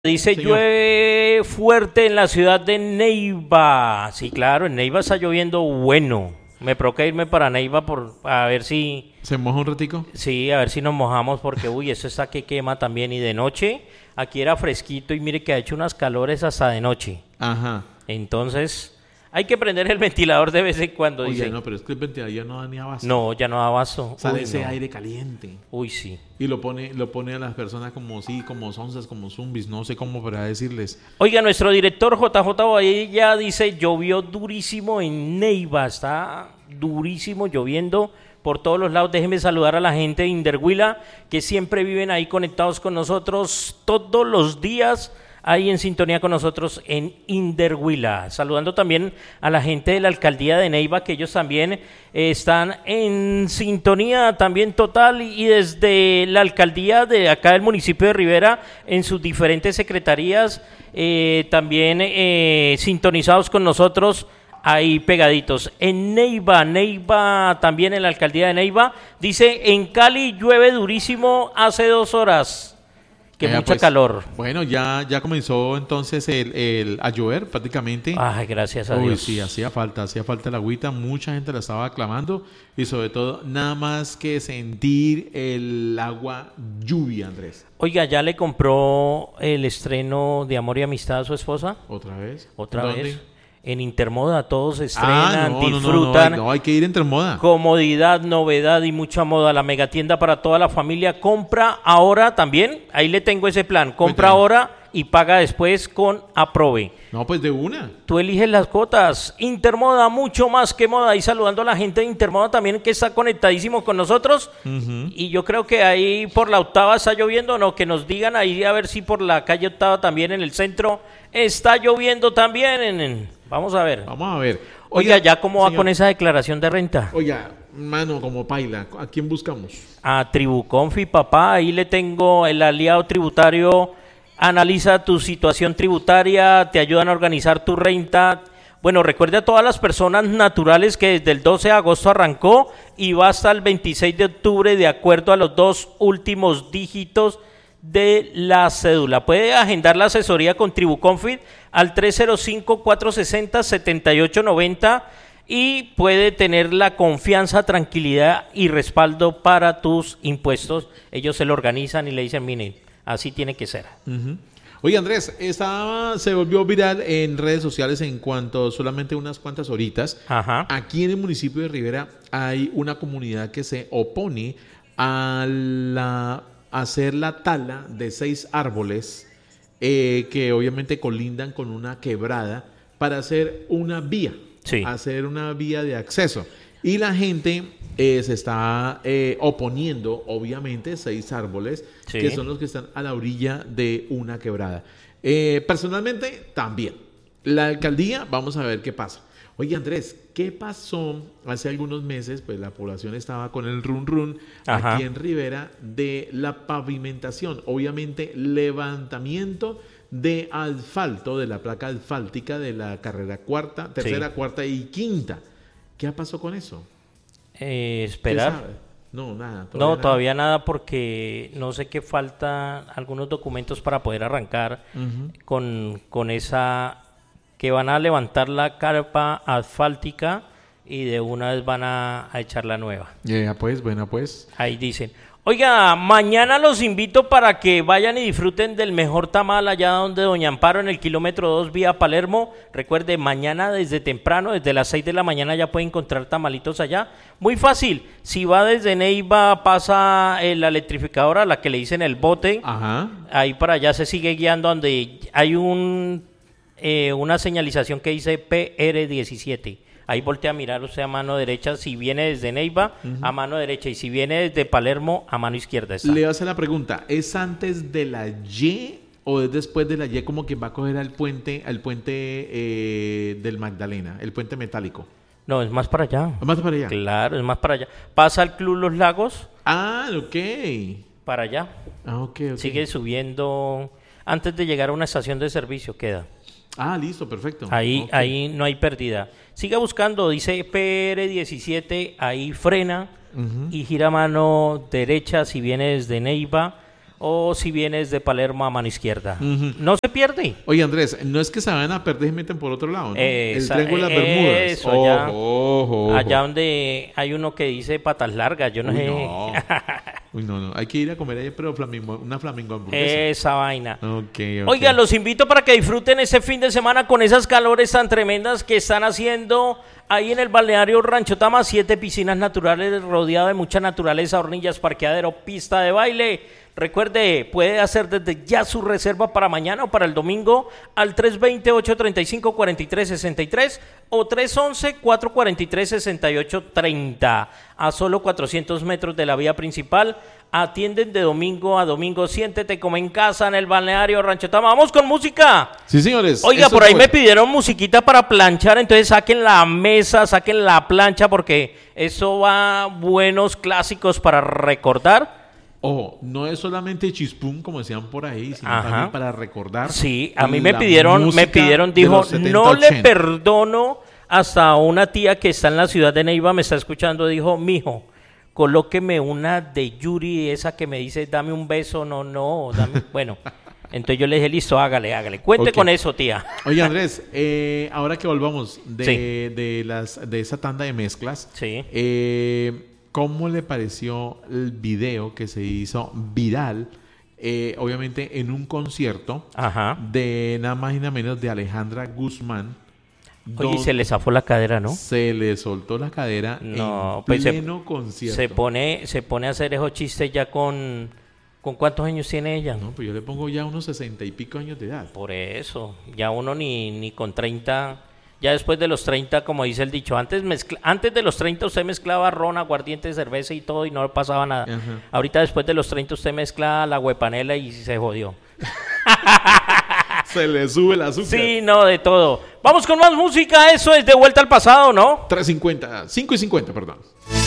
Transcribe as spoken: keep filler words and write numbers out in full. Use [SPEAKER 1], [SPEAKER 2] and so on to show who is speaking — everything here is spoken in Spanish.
[SPEAKER 1] Dice,
[SPEAKER 2] Señor.
[SPEAKER 1] llueve fuerte en la ciudad de Neiva. Sí, claro, en Neiva está lloviendo bueno. Me provoca irme para Neiva por a ver si,
[SPEAKER 2] ¿Se moja un ratico?
[SPEAKER 1] sí, a ver si nos mojamos porque, uy, eso está que quema también. Y de noche, aquí era fresquito y mire que ha hecho unas calores hasta de noche.
[SPEAKER 2] Ajá.
[SPEAKER 1] Entonces, hay que prender el ventilador de vez en cuando,
[SPEAKER 2] Oye,
[SPEAKER 1] dice.
[SPEAKER 2] no, pero es que el ventilador ya no da ni abasto.
[SPEAKER 1] No, ya no da abasto.
[SPEAKER 2] Sale
[SPEAKER 1] Uy,
[SPEAKER 2] ese
[SPEAKER 1] no.
[SPEAKER 2] aire caliente.
[SPEAKER 1] Uy, sí.
[SPEAKER 2] Y lo pone, lo pone a las personas como sí, como sonzas, como zombies, no sé cómo para decirles.
[SPEAKER 1] Oiga, nuestro director J J Bahía dice, llovió durísimo en Neiva, está durísimo lloviendo por todos los lados. Déjenme saludar a la gente de Inderhuila, que siempre viven ahí conectados con nosotros todos los días, ahí en sintonía con nosotros en Inderhuila. Saludando también a la gente de la alcaldía de Neiva, que ellos también eh, están en sintonía también total, y desde la alcaldía de acá del municipio de Rivera, en sus diferentes secretarías, eh, también eh, sintonizados con nosotros, ahí pegaditos. En Neiva, Neiva, también en la alcaldía de Neiva, dice, en Cali llueve durísimo hace dos horas. Que
[SPEAKER 2] Vea,
[SPEAKER 1] mucha
[SPEAKER 2] pues,
[SPEAKER 1] calor.
[SPEAKER 2] Bueno, ya, ya comenzó entonces el, el, a llover prácticamente.
[SPEAKER 1] Ay, gracias a
[SPEAKER 2] Uy,
[SPEAKER 1] Dios.
[SPEAKER 2] sí, hacía falta, hacía falta el agüita, mucha gente la estaba aclamando y sobre todo nada más que sentir el agua lluvia, Andrés.
[SPEAKER 1] Oiga, ¿ya le compró el estreno de Amor y Amistad a su esposa?
[SPEAKER 2] ¿Otra vez?
[SPEAKER 1] Otra
[SPEAKER 2] ¿Dónde?
[SPEAKER 1] vez. En Intermoda todos
[SPEAKER 2] Ah,
[SPEAKER 1] estrenan,
[SPEAKER 2] no, no, no,
[SPEAKER 1] disfrutan.
[SPEAKER 2] no, no, hay que ir entre moda.
[SPEAKER 1] Comodidad, novedad y mucha moda. La megatienda para toda la familia. Compra ahora también. Ahí le tengo ese plan. Compra
[SPEAKER 2] Cuéntame.
[SPEAKER 1] ahora y paga después con Aprove.
[SPEAKER 2] No, pues de una.
[SPEAKER 1] Tú eliges las cuotas. Intermoda, mucho más que moda. Y saludando a la gente de Intermoda también, que está conectadísimo con nosotros.
[SPEAKER 2] Ujú.
[SPEAKER 1] Y yo creo que ahí por la Octava está lloviendo, no, que nos digan ahí a ver si por la calle Octava también en el centro está lloviendo también. En, en- Vamos a ver.
[SPEAKER 2] Vamos a ver.
[SPEAKER 1] Oiga, ¿ya cómo va
[SPEAKER 2] señor.
[SPEAKER 1] con esa declaración de renta?
[SPEAKER 2] Oiga, mano, como paila, ¿a quién buscamos?
[SPEAKER 1] A Tribuconfi, papá, ahí le tengo el aliado tributario. Analiza tu situación tributaria, te ayudan a organizar tu renta. Bueno, recuerde a todas las personas naturales que desde el doce de agosto arrancó y va hasta el veintiséis de octubre de acuerdo a los dos últimos dígitos de la cédula. Puede agendar la asesoría con Tribuconfi al tres cero cinco, cuatro seis cero, siete ocho nueve cero y puede tener la confianza, tranquilidad y respaldo para tus impuestos. Ellos se lo organizan y le dicen, miren, así tiene que ser.
[SPEAKER 2] Ujú. Oye, Andrés, estaba, se volvió viral en redes sociales en cuanto solamente unas cuantas horitas.
[SPEAKER 1] Ajá.
[SPEAKER 2] Aquí en el municipio de Rivera hay una comunidad que se opone a la a hacer la tala de seis árboles eh, que obviamente colindan con una quebrada para hacer una vía,
[SPEAKER 1] Sí.
[SPEAKER 2] hacer una vía de acceso. Y la gente eh, se está eh, oponiendo, obviamente, seis árboles
[SPEAKER 1] Sí.
[SPEAKER 2] que son los que están a la orilla de una quebrada. Eh, personalmente, también. La alcaldía, vamos a ver qué pasa. Oye, Andrés, ¿qué pasó hace algunos meses? Pues la población estaba con el run run
[SPEAKER 1] Ajá.
[SPEAKER 2] aquí en Rivera de la pavimentación. Obviamente, levantamiento de asfalto, de la placa asfáltica de la carrera cuarta, tercera,
[SPEAKER 1] Sí.
[SPEAKER 2] cuarta y quinta. ¿Qué pasó con eso?
[SPEAKER 1] Eh,
[SPEAKER 2] ¿Qué
[SPEAKER 1] esperar.
[SPEAKER 2] sabe? No, nada.
[SPEAKER 1] No,
[SPEAKER 2] nada.
[SPEAKER 1] todavía nada porque no sé qué falta algunos documentos para poder arrancar
[SPEAKER 2] Ujú.
[SPEAKER 1] con, con esa que van a levantar la carpa asfáltica y de una vez van a, a echar la nueva.
[SPEAKER 2] Ya, pues, bueno, pues.
[SPEAKER 1] Ahí dicen, oiga, mañana los invito para que vayan y disfruten del mejor tamal allá donde Doña Amparo en el kilómetro dos vía Palermo. Recuerde, mañana desde temprano, desde las seis de la mañana ya puede encontrar tamalitos allá. Muy fácil, si va desde Neiva, pasa eh, la electrificadora, la que le dicen el bote,
[SPEAKER 2] Ajá.
[SPEAKER 1] ahí para allá se sigue guiando donde hay un eh, una señalización que dice P R diecisiete. Ahí voltea a mirar usted a mano derecha, si viene desde Neiva, uh-huh, a mano derecha, y si viene desde Palermo, a mano izquierda está.
[SPEAKER 2] Le hace la pregunta, ¿es antes de la Y o es después de la Y como que va a coger al puente, al puente eh, del Magdalena, el puente metálico?
[SPEAKER 1] No, es más para allá.
[SPEAKER 2] Más para allá.
[SPEAKER 1] Claro, es más para allá. Pasa al Club Los Lagos,
[SPEAKER 2] Ah, ok.
[SPEAKER 1] para allá.
[SPEAKER 2] Ah, ok, ok.
[SPEAKER 1] Sigue subiendo, antes de llegar a una estación de servicio queda.
[SPEAKER 2] Ah, listo, perfecto.
[SPEAKER 1] Ahí,
[SPEAKER 2] Ok.
[SPEAKER 1] ahí no hay pérdida. Siga buscando, dice P R diecisiete, ahí frena
[SPEAKER 2] Ujú.
[SPEAKER 1] y gira mano derecha si viene desde Neiva, o si vienes de Palermo a mano izquierda.
[SPEAKER 2] Ujú.
[SPEAKER 1] No se pierde.
[SPEAKER 2] Oye, Andrés, no es que se vayan a perder y meten por otro lado, ¿no?
[SPEAKER 1] Esa-
[SPEAKER 2] El Triángulo de las Bermudas.
[SPEAKER 1] eso, allá.
[SPEAKER 2] Ojo, ojo, ojo.
[SPEAKER 1] Allá donde hay uno que dice patas largas, yo no
[SPEAKER 2] Uy,
[SPEAKER 1] sé.
[SPEAKER 2] no. Uy, no, no. Hay que ir a comer ahí, pero flamingo, una flamingo hamburguesa.
[SPEAKER 1] Esa vaina.
[SPEAKER 2] Ok, ok.
[SPEAKER 1] Oiga, los invito para que disfruten este fin de semana con esas calores tan tremendas que están haciendo ahí en el balneario Rancho Tama. Siete piscinas naturales rodeado de mucha naturaleza, hornillas, parqueadero, pista de baile. Recuerde, puede hacer desde ya su reserva para mañana o para el domingo al tres dos cero, ocho tres cinco, cuatro tres seis tres o tres once, cuatro cuatro tres, seis ocho tres cero. A solo cuatrocientos metros de la vía principal. Atienden de domingo a domingo. Siéntete como en casa en el balneario Rancho Tama. Vamos con música.
[SPEAKER 2] Sí, señores.
[SPEAKER 1] Oiga,
[SPEAKER 2] eso
[SPEAKER 1] por ahí
[SPEAKER 2] fue.
[SPEAKER 1] me pidieron musiquita para planchar, entonces saquen la mesa, saquen la plancha, porque eso va buenos clásicos para recordar.
[SPEAKER 2] Ojo, no es solamente chispum, como decían por ahí, sino
[SPEAKER 1] Ajá.
[SPEAKER 2] también para recordar.
[SPEAKER 1] Sí, a mí me
[SPEAKER 2] la
[SPEAKER 1] pidieron, me
[SPEAKER 2] música
[SPEAKER 1] pidieron,
[SPEAKER 2] de
[SPEAKER 1] dijo,
[SPEAKER 2] los setenta,
[SPEAKER 1] no le
[SPEAKER 2] ochenta".
[SPEAKER 1] perdono hasta una tía que está en la ciudad de Neiva, me está escuchando, dijo, mijo, colóqueme una de Yuri, esa que me dice, dame un beso, no, no, dame, bueno. Entonces yo le dije, listo, hágale, hágale. Cuente
[SPEAKER 2] Ok.
[SPEAKER 1] con eso, tía.
[SPEAKER 2] Oye, Andrés, eh, ahora que volvamos de,
[SPEAKER 1] Sí.
[SPEAKER 2] de, las, de esa tanda de mezclas,
[SPEAKER 1] Sí.
[SPEAKER 2] eh, ¿cómo le pareció el video que se hizo viral, eh, obviamente en un concierto
[SPEAKER 1] Ajá.
[SPEAKER 2] de nada más y nada menos de Alejandra Guzmán?
[SPEAKER 1] Oye, y
[SPEAKER 2] donde
[SPEAKER 1] se le zafó la cadera, ¿no?
[SPEAKER 2] se le soltó la cadera
[SPEAKER 1] No,
[SPEAKER 2] en
[SPEAKER 1] pues se-
[SPEAKER 2] pleno concierto.
[SPEAKER 1] Se pone, se pone a hacer esos chistes ya con... ¿Con cuántos años tiene ella?
[SPEAKER 2] No, pues yo le pongo ya unos sesenta y pico años de edad.
[SPEAKER 1] Por eso, ya uno ni, ni con treinta, ya después de los treinta, como dice el dicho, antes mezcla, antes de los treinta usted mezclaba ron, aguardiente, cerveza y todo y no pasaba nada.
[SPEAKER 2] Ajá.
[SPEAKER 1] Ahorita después de los treinta usted mezcla la huepanela y se jodió.
[SPEAKER 2] Se le sube el azúcar.
[SPEAKER 1] Sí, no, de todo. Vamos con más música, eso es De Vuelta al Pasado, ¿no?
[SPEAKER 2] tres cincuenta, cinco y cincuenta, perdón.